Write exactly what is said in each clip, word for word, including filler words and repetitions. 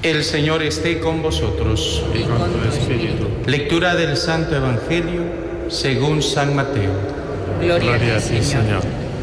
El Señor esté con vosotros. Y con tu espíritu. Lectura del Santo Evangelio según San Mateo. Gloria, Gloria a ti, Señor. Señor.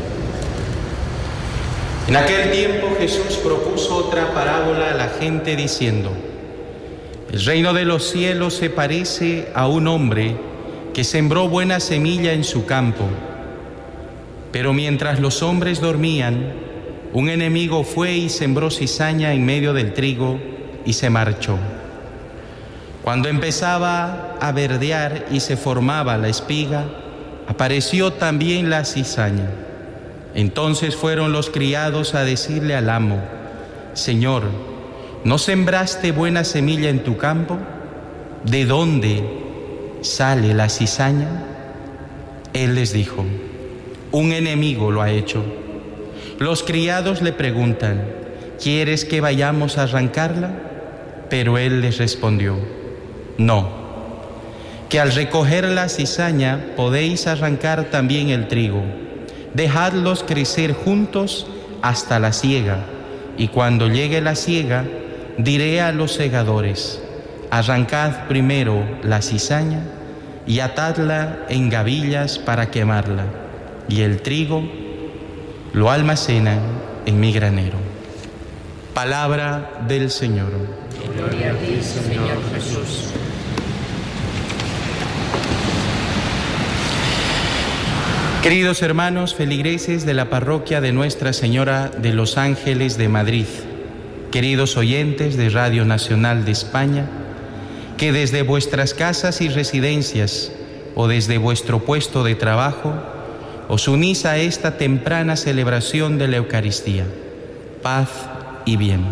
En aquel tiempo Jesús propuso otra parábola a la gente diciendo: el reino de los cielos se parece a un hombre que sembró buena semilla en su campo. Pero mientras los hombres dormían, un enemigo fue y sembró cizaña en medio del trigo y se marchó. Cuando empezaba a verdear y se formaba la espiga, apareció también la cizaña. Entonces fueron los criados a decirle al amo: Señor, ¿no sembraste buena semilla en tu campo? ¿De dónde sale la cizaña? Él les dijo: un enemigo lo ha hecho. Los criados le preguntan: ¿quieres que vayamos a arrancarla? Pero él les respondió: no, que al recoger la cizaña podéis arrancar también el trigo. Dejadlos crecer juntos hasta la siega, y cuando llegue la siega, diré a los segadores: arrancad primero la cizaña y atadla en gavillas para quemarla, y el trigo lo almacenan en mi granero. Palabra del Señor. Gloria a ti, Señor Jesús. Queridos hermanos feligreses de la parroquia de Nuestra Señora de los Ángeles de Madrid, queridos oyentes de Radio Nacional de España, que desde vuestras casas y residencias o desde vuestro puesto de trabajo os unís a esta temprana celebración de la Eucaristía. Paz y bien.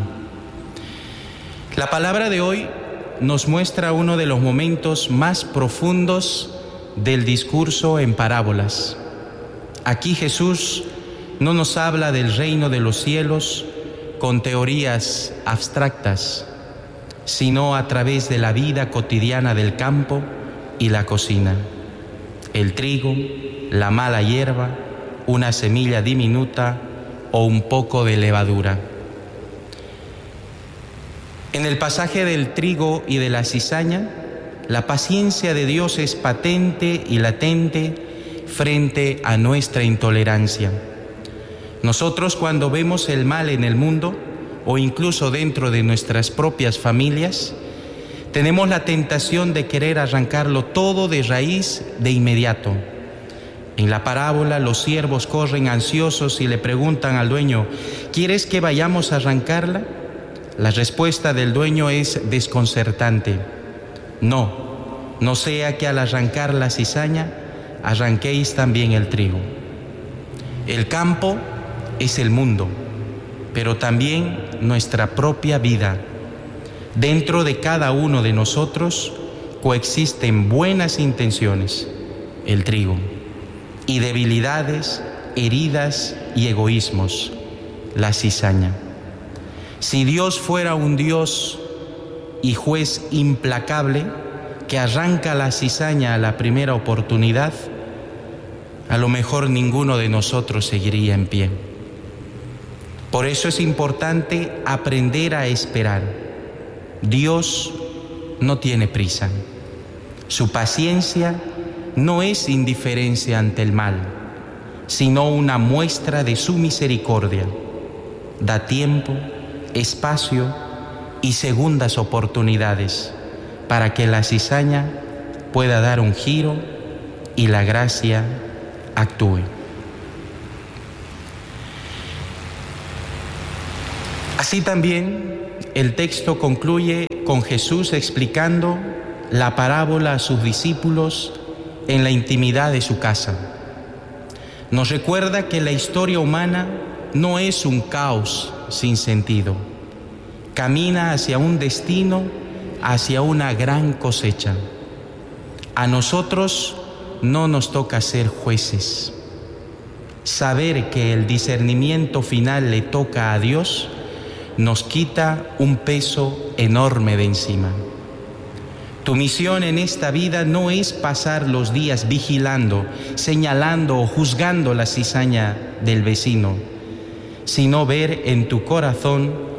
La palabra de hoy nos muestra uno de los momentos más profundos del discurso en parábolas. Aquí Jesús no nos habla del reino de los cielos con teorías abstractas, sino a través de la vida cotidiana del campo y la cocina. El trigo, la mala hierba, una semilla diminuta o un poco de levadura. En el pasaje del trigo y de la cizaña, la paciencia de Dios es patente y latente frente a nuestra intolerancia. Nosotros, cuando vemos el mal en el mundo o incluso dentro de nuestras propias familias, tenemos la tentación de querer arrancarlo todo de raíz de inmediato. En la parábola, los siervos corren ansiosos y le preguntan al dueño: ¿quieres que vayamos a arrancarla? La respuesta del dueño es desconcertante: no, no sea que al arrancar la cizaña arranquéis también el trigo. El campo es el mundo, pero también nuestra propia vida. Dentro de cada uno de nosotros coexisten buenas intenciones, el trigo, y debilidades, heridas y egoísmos, la cizaña. Si Dios fuera un Dios y juez implacable que arranca la cizaña a la primera oportunidad, a lo mejor ninguno de nosotros seguiría en pie. Por eso es importante aprender a esperar. Dios no tiene prisa. Su paciencia no es indiferencia ante el mal, sino una muestra de su misericordia. Da tiempo, espacio y segundas oportunidades para que la cizaña pueda dar un giro y la gracia actúe. Así también el texto concluye con Jesús explicando la parábola a sus discípulos en la intimidad de su casa. Nos recuerda que la historia humana no es un caos sin sentido. Camina hacia un destino, hacia una gran cosecha. A nosotros no nos toca ser jueces. Saber que el discernimiento final le toca a Dios nos quita un peso enorme de encima. Tu misión en esta vida no es pasar los días vigilando, señalando o juzgando la cizaña del vecino, sino ver en tu corazón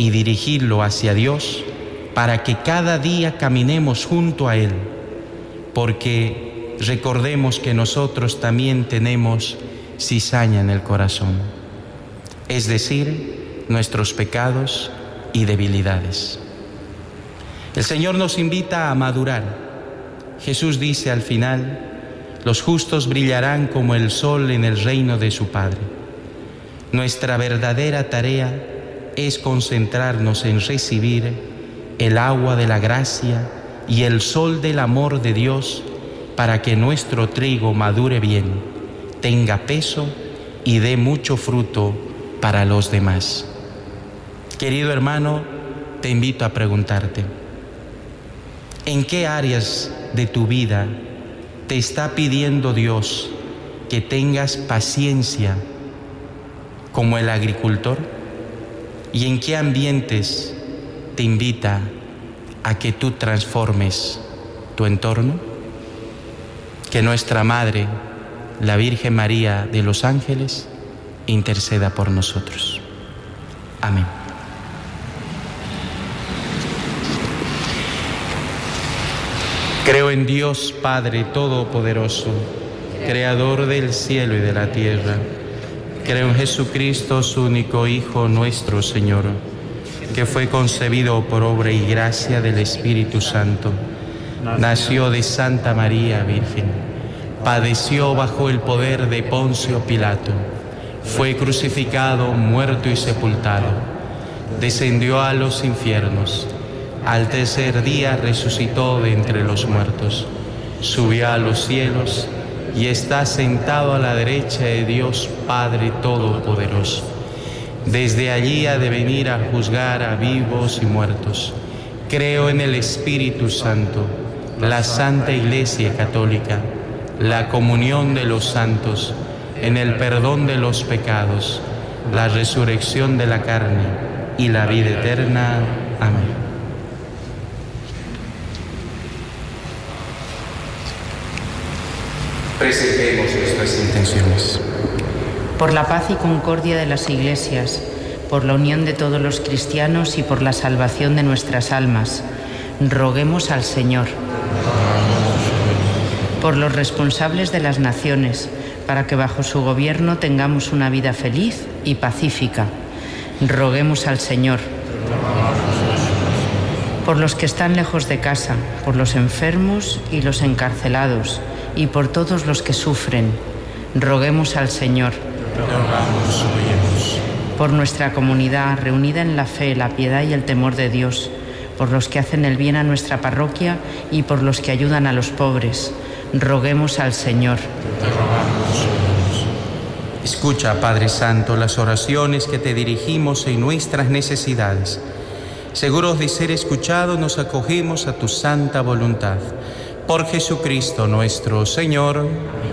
y dirigirlo hacia Dios para que cada día caminemos junto a Él, porque recordemos que nosotros también tenemos cizaña en el corazón, es decir, nuestros pecados y debilidades. El Señor nos invita a madurar. Jesús dice al final: los justos brillarán como el sol en el reino de su Padre. Nuestra verdadera tarea es concentrarnos en recibir el agua de la gracia y el sol del amor de Dios para que nuestro trigo madure bien, tenga peso y dé mucho fruto para los demás. Querido hermano, te invito a preguntarte: ¿en qué áreas de tu vida te está pidiendo Dios que tengas paciencia como el agricultor? ¿Y en qué ambientes te invita a que tú transformes tu entorno? Que nuestra Madre, la Virgen María de los Ángeles, interceda por nosotros. Amén. Creo en Dios Padre Todopoderoso, Creador del cielo y de la tierra. Creo en Jesucristo, su único Hijo, nuestro Señor, que fue concebido por obra y gracia del Espíritu Santo. Nació de Santa María Virgen, padeció bajo el poder de Poncio Pilato, fue crucificado, muerto y sepultado, descendió a los infiernos. Al tercer día resucitó de entre los muertos, subió a los cielos y está sentado a la derecha de Dios Padre Todopoderoso. Desde allí ha de venir a juzgar a vivos y muertos. Creo en el Espíritu Santo, la Santa Iglesia Católica, la comunión de los santos, en el perdón de los pecados, la resurrección de la carne y la vida eterna. Amén. Presentemos nuestras intenciones. Por la paz y concordia de las iglesias, por la unión de todos los cristianos y por la salvación de nuestras almas, roguemos al Señor. Por los responsables de las naciones, para que bajo su gobierno tengamos una vida feliz y pacífica, roguemos al Señor. Por los que están lejos de casa, por los enfermos y los encarcelados, y por todos los que sufren, roguemos al Señor. Rogamos, oímos. Por nuestra comunidad reunida en la fe, la piedad y el temor de Dios, por los que hacen el bien a nuestra parroquia y por los que ayudan a los pobres, roguemos al Señor. Te rogamos, oímos. Escucha, Padre Santo, las oraciones que te dirigimos en nuestras necesidades. Seguros de ser escuchados, nos acogemos a tu santa voluntad. Por Jesucristo nuestro Señor.